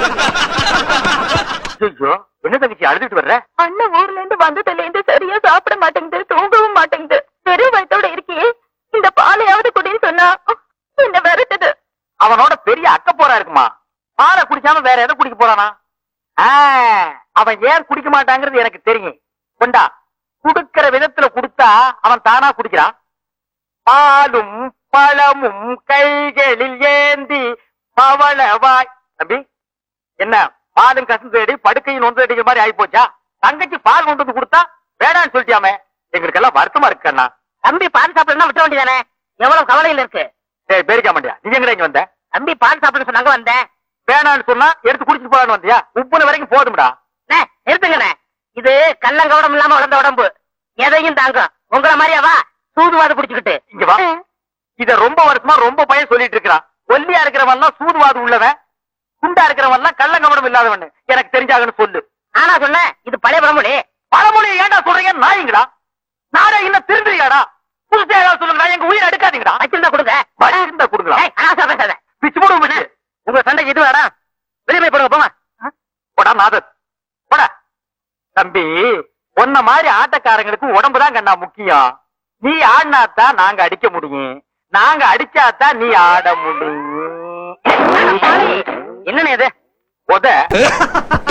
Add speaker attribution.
Speaker 1: ஐயோ, என்ன தங்கச்சி அழுதுட்டு வர்ற?
Speaker 2: அண்ணன் ஊர்ல இருந்து வந்ததுல இருந்து சரியா சாப்பிட மாட்டேங்குது, தூங்கவும் மாட்டேங்குது. வெறும் வயித்தோட இருக்கியே, இந்த பாலையாவது குடின்னு சொன்னா என்ன விரட்டுது.
Speaker 1: அவனோட பெரிய அக்க போரா இருக்குமா? பாலை குடிக்காம வேற எதை குடிக்க போறானா? அவன் ஏன் குடிக்க மாட்டாங்கிறது எனக்கு தெரியும். கொண்டா, குடுக்கிற விதத்துல குடுத்தா அவன் தானா குடிக்கிறான். பாலும் பழமும் கைகளில் ஏந்தி பவளவாய். தம்பி, என்ன பாலும் கசந்து அடி படுக்கையில் ஒன்று அடிக்கிற மாதிரி ஆகி போச்சா? தங்கச்சி பால் கொண்டு வந்து கொடுத்தா வேடான்னு சொல்லிட்டியாமே. எங்களுக்கு எல்லாம் வருத்தமா இருக்கு அண்ணா.
Speaker 3: தம்பி பால் சாப்பிடணும் விட்ட வேண்டியதானே? எவ்வளவு கவலையில் இருக்கு.
Speaker 1: சரி, பேரிக்க மாட்டியா? நீ எங்கடா இங்க வந்த?
Speaker 3: தம்பி பால் சாப்பிட சொன்னாங்க வந்தேன்.
Speaker 1: வேணான்னு சொன்னா எடுத்து குடிச்சிட்டு போலான்னு வந்தியா? உப்புன வரைக்கும் போதும்டா.
Speaker 3: நிறுத்துங்கண்ணே, இது கள்ளங்கவடம் இல்லாம வளர்ந்த உடம்பு, எதையும் தாங்கும். உங்களை மாதிரியாவா சூதுவாது பிடிச்சுக்கிட்டு
Speaker 1: இங்க வா. இத ரொம்ப வருஷமா ரொம்ப பையன் சொல்லிட்டு இருக்கிறான். ஒல்லியா இருக்கிறவன் சூதுவாது உள்ளவன், குண்டா இருக்கிறவன் கள்ளங்கவடம் இல்லாதவன். எனக்கு தெரிஞ்சாகன்னு சொல்லு.
Speaker 3: ஆனா சொன்ன இது பழைய பழமொழி.
Speaker 1: பழமொழி ஏன்டா சொல்றீங்க? நாயங்களா? நாடா இல்ல திருந்துறியாடா? புதுசா ஏதாவது சொல்லுங்க, எங்க உயிர் எடுக்காதீங்கடா.
Speaker 3: வச்சிருந்தா கொடுங்க.
Speaker 1: வச்சிருந்தா கொடுங்களா?
Speaker 3: ஆசா பேசாத.
Speaker 1: பிச்சு போடுவோம்.
Speaker 3: உங்க சண்டை இது வேடா, வெளியே போய் போடுங்க போமா.
Speaker 1: போடா நாதர், போடா. தம்பி, உன்ன மாதிரி ஆட்டக்காரங்களுக்கு உடம்புதான் கண்ணா முக்கியம். நீ ஆடினாத்தான் நாங்க அடிக்க முடியும், நாங்க அடிச்சாதான் நீ ஆட முடியும்.
Speaker 3: என்னன்னு இது?
Speaker 1: உத